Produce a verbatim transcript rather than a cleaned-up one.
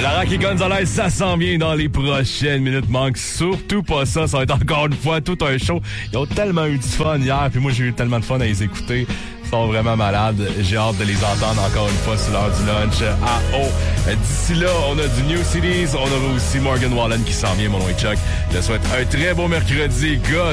Larraque Gonzalez, ça s'en vient dans les prochaines minutes. Manque surtout pas ça. Ça va être encore une fois tout un show. Ils ont tellement eu du fun hier, puis moi j'ai eu tellement de fun à les écouter. Ils sont vraiment malades. J'ai hâte de les entendre encore une fois sur l'heure du lunch. Ah oh! D'ici là, on a du New Cities. On aura aussi Morgan Wallen qui s'en vient. Mon nom est Chuck. Je te souhaite un très beau mercredi. God!